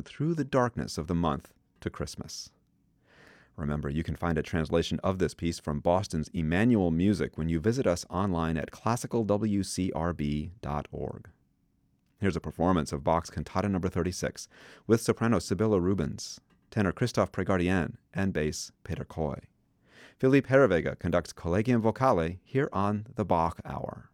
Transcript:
forward through the darkness of the month to Christmas. Remember, you can find a translation of this piece from Boston's Emmanuel Music when you visit us online at classicalwcrb.org. Here's a performance of Bach's Cantata No. 36 with soprano Sibylla Rubens, tenor Christophe Prégardien, and bass Peter Coy. Philippe Herreweghe conducts Collegium Vocale here on the Bach Hour.